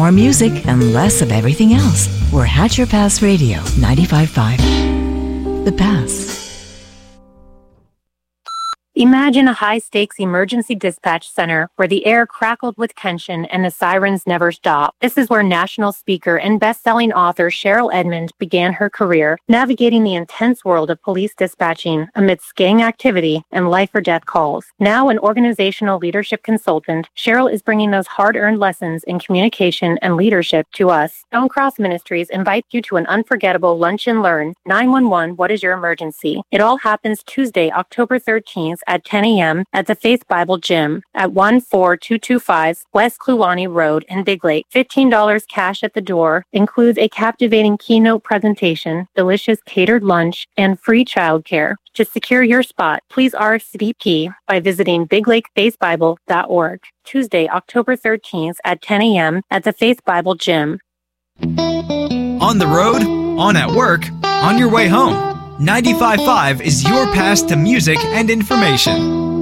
More music and less of everything else. We're Hatcher Pass Radio 95.5. The Pass. Imagine a high-stakes emergency dispatch center where the air crackled with tension and the sirens never stopped. This is where national speaker and best-selling author Cheryl Edmond began her career, navigating the intense world of police dispatching amidst gang activity and life-or-death calls. Now an organizational leadership consultant, Cheryl is bringing those hard-earned lessons in communication and leadership to us. Stonecross Ministries invites you to an unforgettable Lunch and Learn 911 What is Your Emergency? It all happens Tuesday, October 13th, at 10 a.m. at the Faith Bible Gym at 14225 West Kluwani Road in Big Lake. $15 cash at the door, includes a captivating keynote presentation, delicious catered lunch, and free childcare. To secure your spot, please RSVP by visiting biglakefaithbible.org. Tuesday, October 13th at 10 a.m. at the Faith Bible Gym. On the road, on at work, on your way home. 95.5 is your pass to music and information.